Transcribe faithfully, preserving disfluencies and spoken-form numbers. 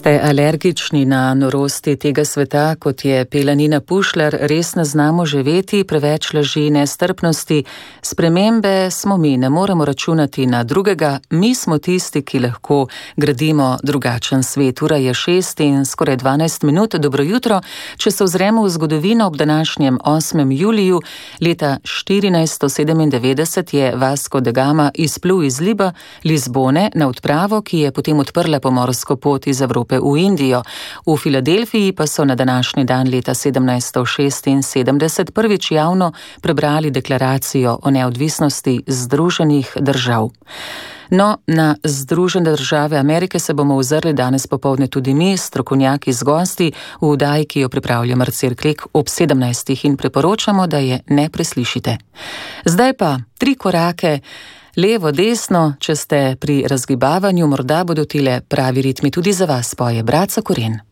Ste alergični na norosti tega sveta, kot je pela Nina Pušlar, res ne znamo živeti, preveč laži, nestrpnosti, spremembe smo mi, ne moremo računati na drugega, mi smo tisti, ki lahko gradimo drugačen svet. Ura je šest in skoraj dvanajst minut, dobro jutro. Če se ozremo v zgodovino, ob današnjem osmem juliju leta štirinajststo sedemindevetdeset je Vasco da Gama izplul iz Liba, Lizbone na odpravo, ki je potem odprla pomorsko pot iz Evrope v Indijo. V Filadelfiji pa so na današnji dan leta sedemnajststo šestinsedemdeset prvič javno prebrali deklaracijo o neodvisnosti Združenih držav. No, na Združene države Amerike se bomo ozrli danes popoldne tudi mi, strokovnjaki z gosti, v oddaji, ki jo pripravlja Marcel Krek ob sedemnajstih in priporočamo, da je ne preslišite. Zdaj pa tri korake, levo, desno, če ste pri razgibavanju, morda bodo tile pravi ritmi tudi za vas, poje Braca Koren.